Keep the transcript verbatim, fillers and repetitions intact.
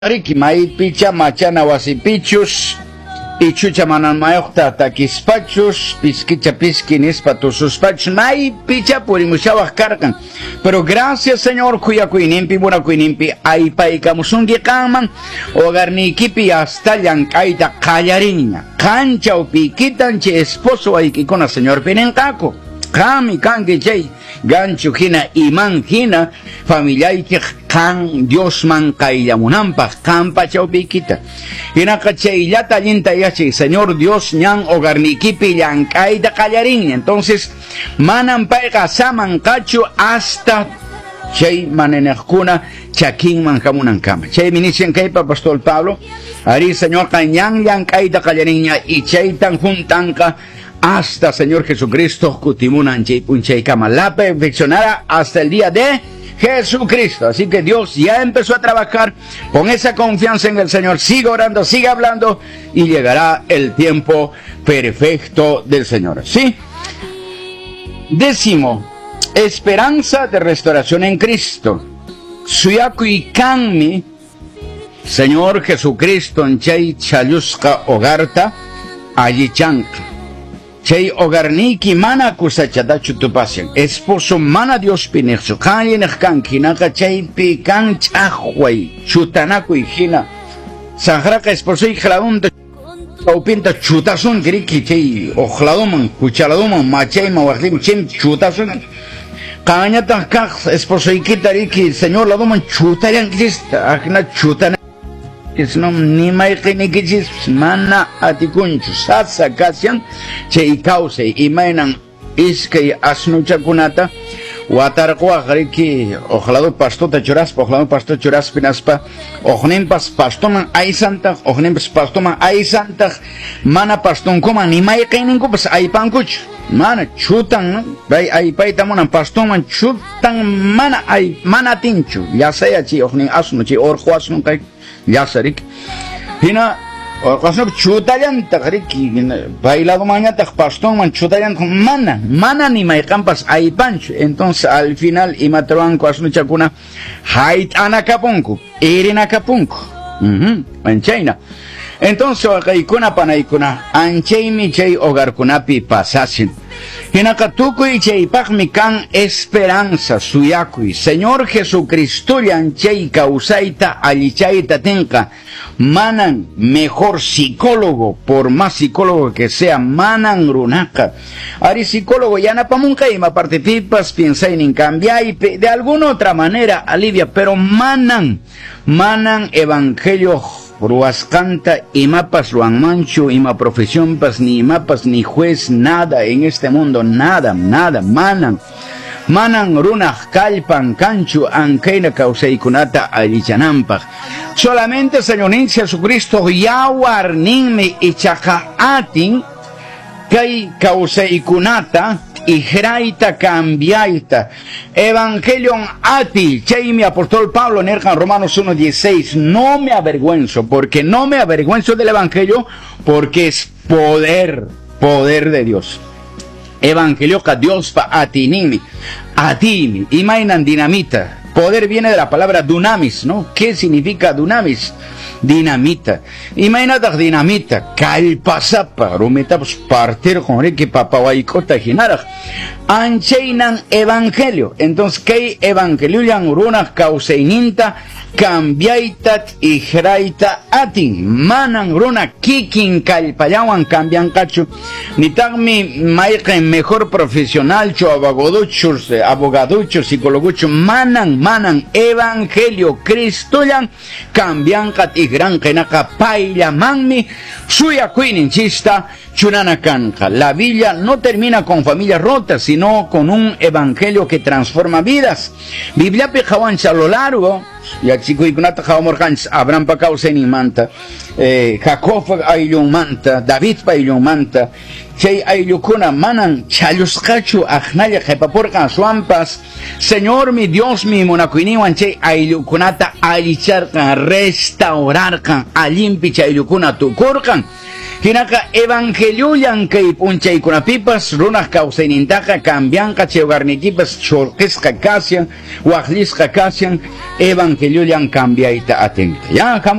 Riki mai picha machana wasipichus ichucha manan mayokta takispachus pisquicha pisquinis patususpachus mai picha purimushawak karkan. Pero gracias Señor kuya kuinimpi buna kuinimpi aipai kamusungi kaman ogarnikipi hasta yankaita kallariña cancha o piquitan che esposo aikikona Señor pinenkako kami kanki chay gancho hina iman hina familiaiki kan Dios man kaillamunampa kampa chawpikita hina kachaylata allinta yachi Señor Dios ñan ogarnikipi llankaita kallarin. Entonces manan payqa saman kachu hasta chay manenejkuna chakin man kamunan kama chay minician kaypa Pastor Pablo ari Señor kañan llankaita kallarinña y chay tan juntanka hasta Señor Jesucristo kutimunan chay punchay kama la perfeccionara hasta el día de Jesucristo. Así que Dios ya empezó a trabajar con esa confianza en el Señor. Siga orando, siga hablando y llegará el tiempo perfecto del Señor. ¿Sí? Décimo, esperanza de restauración en Cristo. Suyaku y kanmi Señor Jesucristo en chay chaluska ogarta allí chanka. Chay ogarniki mana kusachata chutupasyan. Esposo mana Dios pinexo. Kaya nakakanki naka chay pikan chahway. Chutanaku hina. Sahraka esposo ikladunta. Opinta chutasun kiriki chay. Ochladuman, kuchaladuman, machay mawaklim chay chutasun. Kanya takak esposo ikitariki. Señor laduman chutayan krista. Akna chutana. No ni mai kinikichis mana atikunchu satsa kasyan chay kause imainan iskay asnucha kunata watarqwa riki ojalado pastota churaspa ojalado pasto churaspinaspa ojnempas pastoman aysanta ojnempas pastoman aysanta mana pastonkoman ni mai kininkupas aypankuch mana chutan no bay aypaytamunan pastoman chutan mana ay mana tinchu ya sea chi ojnin asnu chi orqo asnu kay yasarik hina orqasno chutayan tagriki bailado mañana tak paston man chutayan mana mana ni mai campas ay pancho. Entonces al final imatruan kwasno chakuna hait anakapunku irina kapunku mhm en China. Entonces akaikuna panaikuna ancheimi chay ogarkunapi pasasin hinakatukuy chay pagmi kan esperanza suyakuy Señor Jesucristo chay causaita allichaita tenka manan mejor psicólogo por más psicólogo que sea manan runaka ari psicólogo yana pamunkaima parte pipas piensa en cambiar y de alguna otra manera alivia, pero manan manan evangelio Ruascanta y mapas ruan mancho y ma profesión pas ni mapas ni juez nada en este mundo nada nada manan manan runaj kalpan cancho ankeina causeikunata allichanampa solamente Señor Jesucristo yawarninme y chakaatin kay causeikunata y graita cambiaita evangelion ati chay mi apóstol Pablo en Romanos uno dieciséis no me avergüenzo porque no me avergüenzo del evangelio porque es poder poder de Dios evangelio ka Dios pa atinimi atimi imainan dinamita poder viene de la palabra dunamis, ¿no? ¿Qué significa dunamis? Dinamita. Imagínate dinamita. Kalpasapa. Rumita pues partir con el que papawaikota jinara. Ancheinan evangelio. Entonces, ¿qué evangelio yan urunas causeininta? Cambiaitat y graita atin. Manan runa kikin kalpayawan cambian cacho. Ni tan mi maike mejor profesional cho abogaduchos, abogaduchos, psicóloguchos. Manan, manan evangelio cristoyan cambian cat y gran kenaka paila manmi suya quinin chista chunana canca. La Biblia no termina con familias rotas, sino con un evangelio que transforma vidas. Biblia pejawan a lo largo. Y chico y kunata Morgans, Abraham pa causenin manta, eh, Jacob ayllun manta, David pa ayllun manta, chay ayllukuna manan chaluscachu ajnaya jepaporcan suampas, Señor mi Dios mi monacuiniwan chay ayllukunata aylicharcan, restaurarcan, allimpi chay ayllukuna tukurcan. Hinaka evangeliuyan kay punchaykunapipas runas kawsaynintaqa cambianqa chay hogarnikipas chorqisqa kasyan waqlisqa kasyan evangeliuyan cambiayta atinqa. Ya